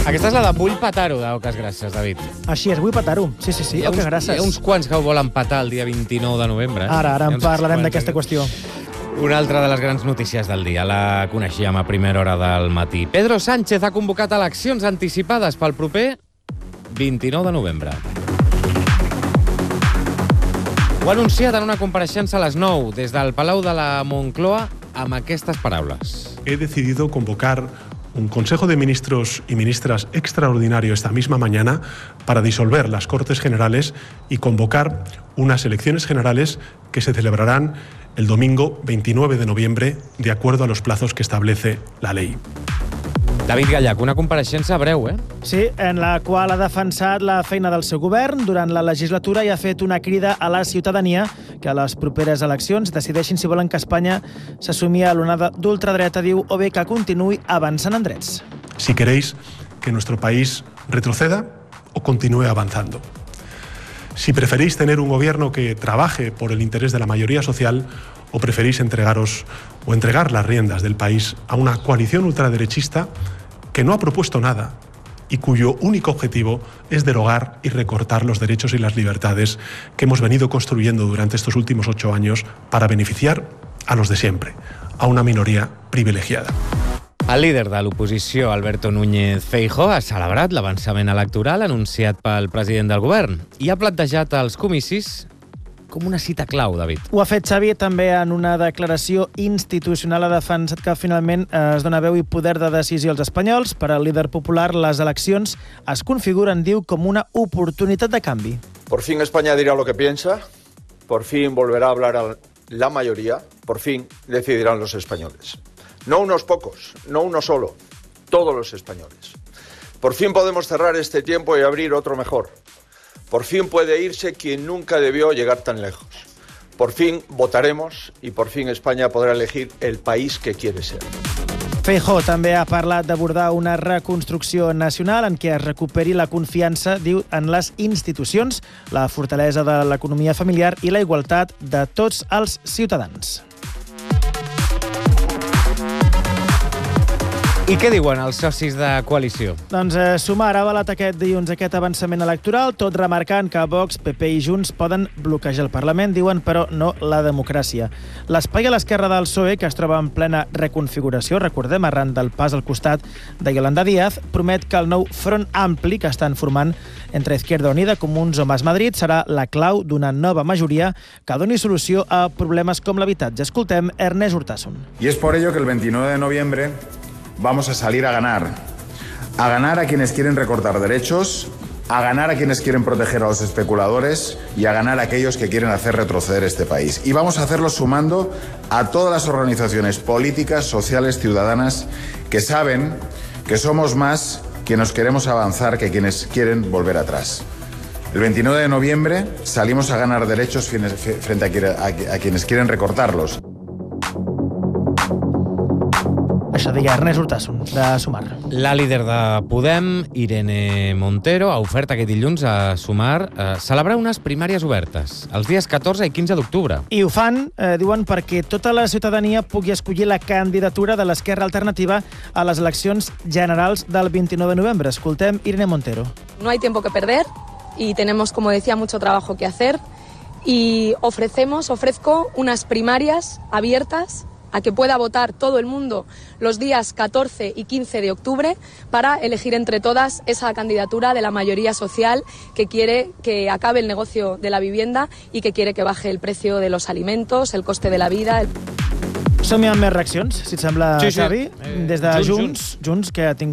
Aquesta és la de Vull petar-ho, d'Oques Grasses, David. Així és, vull petar-ho. Sí, Oques Grasses. Hi ha uns quants que ho volen petar el dia 29 de novembre. Ara en parlarem d'aquesta qüestió. Una altra de les grans notícies del dia, la coneixíem a primera hora del matí. Pedro Sánchez ha convocat eleccions anticipades pel proper 29 de novembre. Ho ha anunciat en una compareixença a les 9 des del Palau de la Moncloa amb aquestes paraules. He decidido convocar un Consejo de Ministros y Ministras extraordinario esta misma mañana para disolver las Cortes Generales y convocar unas elecciones generales que se celebrarán el domingo 29 de noviembre, de acuerdo a los plazos que establece la ley. David Gallach, una compareixença breu, Sí, en la qual ha defensat la feina del seu govern durant la legislatura i ha fet una crida a la ciutadania que a les properes eleccions decideixin si volen que Espanya s'assumi a l'onada d'ultradreta, diu, o bé que continuï avançant en drets. Si queréis que nuestro país retroceda o continúe avanzando. Si preferís tener un gobierno que trabaje por el interés de la mayoría social o preferís entregar las riendas del país a una coalición ultraderechista que no ha propuesto nada y cuyo único objetivo es derogar y recortar los derechos y las libertades que hemos venido construyendo durante estos últimos 8 años para beneficiar a los de siempre, a una minoría privilegiada. El líder de l'oposició, Alberto Núñez Feijóo, ha celebrat l'avançament electoral anunciat pel president del govern i ha plantejat els comicis com una cita clau, David. Ho ha fet Xavi també en una declaració institucional. Ha defensat que finalment es dona veu i poder de decisió als espanyols. Per al líder popular, les eleccions es configuren, diu, com una oportunitat de canvi. Por fin España dirá lo que piensa, por fin volverá a hablar a la mayoría, por fin decidirán los españoles. No unos pocos, no uno solo, todos los españoles. Por fin podemos cerrar este tiempo y abrir otro mejor. Por fin puede irse quien nunca debió llegar tan lejos. Por fin votaremos y por fin España podrà elegir el país que quiere ser. Feijóo també ha parlat d'abordar una reconstrucció nacional en què es recuperi la confiança, diu, en les institucions, la fortalesa de l'economia familiar i la igualtat de tots els ciutadans. I què diuen els socis de coalició? Doncs Sumar ha avalat aquest dilluns aquest avançament electoral, tot remarcant que Vox, PP i Junts poden bloquejar el Parlament, diuen, però no la democràcia. L'espai a l'esquerra del PSOE, que es troba en plena reconfiguració, recordem, arran del pas al costat de Yolanda Díaz, promet que el nou front ampli que estan formant entre Izquierda Unida, Comuns o Más Madrid serà la clau d'una nova majoria que doni solució a problemes com l'habitatge. Escoltem Ernest Urtasun. Y es por ello que el 29 de noviembre vamos a salir a ganar a quienes quieren recortar derechos, a ganar a quienes quieren proteger a los especuladores y a ganar a aquellos que quieren hacer retroceder este país. Y vamos a hacerlo sumando a todas las organizaciones políticas, sociales, ciudadanas que saben que somos más quienes queremos avanzar que quienes quieren volver atrás. El 29 de noviembre salimos a ganar derechos frente a quienes quieren recortarlos. Això deia Ernest Urtasun, de Sumar. La líder de Podem, Irene Montero, ha ofert aquest dilluns a Sumar celebrar unes primàries obertes, els dies 14 i 15 d'octubre. I ho fan, diuen, perquè tota la ciutadania pugui escollir la candidatura de l'Esquerra Alternativa a les eleccions generals del 29 de novembre. Escoltem Irene Montero. No hay tiempo que perder y tenemos, como decía, mucho trabajo que hacer y ofrezco unas primarias abiertas a que pueda votar todo el mundo los días 14 y 15 de octubre para elegir entre todas esa candidatura de la mayoría social que quiere que acabe el negocio de la vivienda y que quiere que baje el precio de los alimentos, el coste de la vida. Som-hi amb més reaccions, si et sembla, sí. Xavi. Des de Junts, que ha tingut